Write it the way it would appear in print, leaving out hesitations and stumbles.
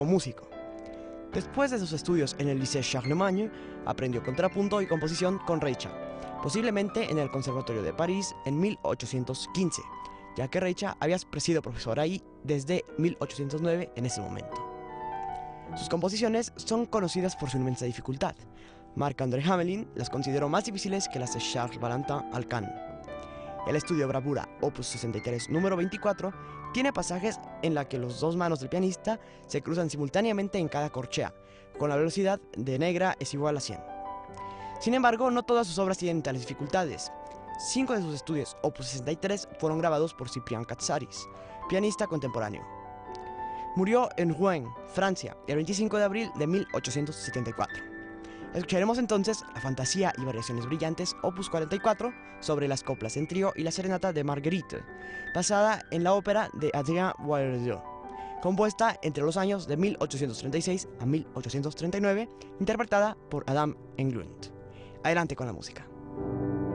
músico. Después de sus estudios en el Lycée Charlemagne, aprendió contrapunto y composición con Reicha, posiblemente en el Conservatorio de París en 1815, ya que Reicha había sido profesor ahí desde 1809 en ese momento. Sus composiciones son conocidas por su inmensa dificultad. Marc-André Hamelin las consideró más difíciles que las de Charles Valentin Alcan. El estudio Bravura, opus 63, número 24, tiene pasajes en la que las dos manos del pianista se cruzan simultáneamente en cada corchea, con la velocidad de negra es igual a 100. Sin embargo, no todas sus obras tienen tales dificultades. 5 de sus estudios, opus 63, fueron grabados por Cyprien Katsaris, pianista contemporáneo. Murió en Rouen, Francia, el 25 de abril de 1874. Escucharemos entonces la Fantasía y Variaciones Brillantes, opus 44, sobre las coplas en trío y la serenata de Marguerite, basada en la ópera de Adrien Boieldieu, compuesta entre los años de 1836 a 1839, interpretada por Adam Englund. Adelante con la música.